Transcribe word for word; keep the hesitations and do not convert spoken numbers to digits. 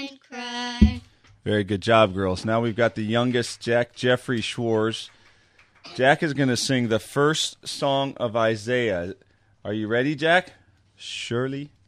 and cry. Very good job, girls. Now we've got the youngest, Jack Jeffrey Schwartz. Jack is going to sing the first song of Isaiah. Are you ready, Jack? Surely